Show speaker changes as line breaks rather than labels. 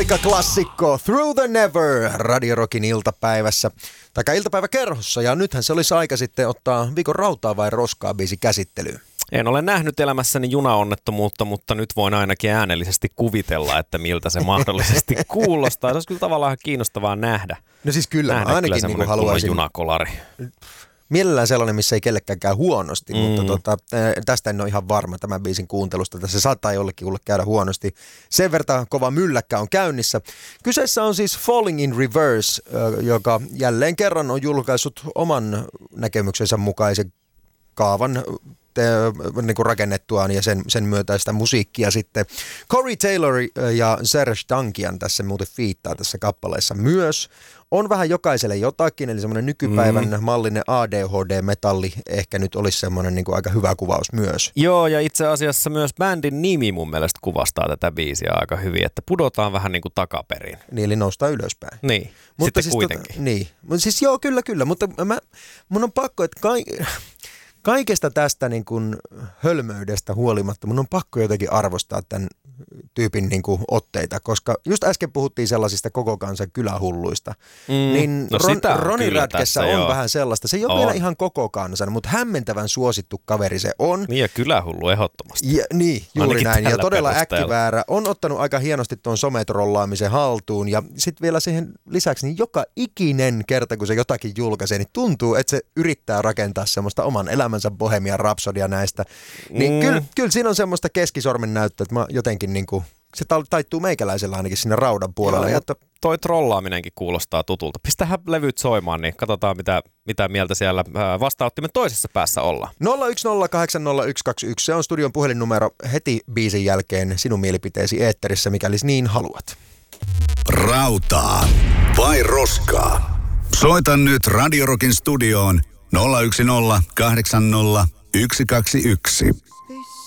Metallica-klassikko Through the Never Radio Rockin iltapäivässä, tai iltapäiväkerhossa, ja nythän se olisi aika sitten ottaa viikon rautaa vai roskaa biisi käsittelyyn.
En ole nähnyt elämässäni junaonnettomuutta, mutta nyt voin ainakin äänellisesti kuvitella, että miltä se mahdollisesti kuulostaa. Se olisi kyllä tavallaan kiinnostavaa nähdä.
No siis kyllä, mä ainakin niin haluaisin.
Junakolari.
Mielellään sellainen, missä ei kellekään käy huonosti, mutta tästä en ole ihan varma tämän biisin kuuntelusta. Tässä saattaa jollekin käydä huonosti. Sen verran kova mylläkkä on käynnissä. Kyseessä on siis Falling in Reverse, joka jälleen kerran on julkaissut oman näkemyksensä mukaisen kaavan niin kuin rakennettuaan ja sen myötä sitä musiikkia sitten. Corey Taylor ja Serge Tankian tässä muuten fiittaa tässä kappaleessa myös. On vähän jokaiselle jotakin, eli semmoinen nykypäivän mallinen ADHD-metalli ehkä nyt olisi semmoinen niin kuin aika hyvä kuvaus myös.
Joo, ja itse asiassa myös bändin nimi mun mielestä kuvastaa tätä biisiä aika hyvin, että pudotaan vähän niin kuin takaperin.
Niin, eli noustaan ylöspäin.
Niin,
mutta
sitten
siis
kuitenkin.
Niin, siis joo, kyllä, mutta mun on pakko, että kaikesta tästä niin kuin hölmöydestä huolimatta mun on pakko jotenkin arvostaa tämän tyypin niin kuin otteita, koska just äsken puhuttiin sellaisista koko kansan kylähulluista, niin
no
Ronny Radkessa on
joo.
vähän sellaista. Se ei ole vielä ihan koko kansan, mutta hämmentävän suosittu kaveri se on.
Niin ja kylähullu ehdottomasti.
Ja, niin, juuri
ainakin
näin. Ja todella
perusteella.
äkkiväärä. On ottanut aika hienosti tuon sometrollaamisen haltuun ja sitten vielä siihen lisäksi niin joka ikinen kerta, kun se jotakin julkaisee, niin tuntuu, että se yrittää rakentaa semmoista oman elämänsä Bohemian Rhapsodia näistä. Niin kyllä siinä on semmoista keskisormen näyttöä, että mä jotenkin niin kuin, se taittuu meikäläisellä ainakin sinne raudan puolelle.
Joo, mutta toi trollaaminenkin kuulostaa tutulta. Pistähän levyt soimaan, niin katsotaan mitä mieltä siellä vastaanottimen toisessa päässä ollaan.
010800121, se on studion puhelinnumero heti biisin jälkeen sinun mielipiteesi eetterissä, mikäli niin haluat.
Rautaa vai roskaa? Soita nyt Radio Rockin studioon 010800121.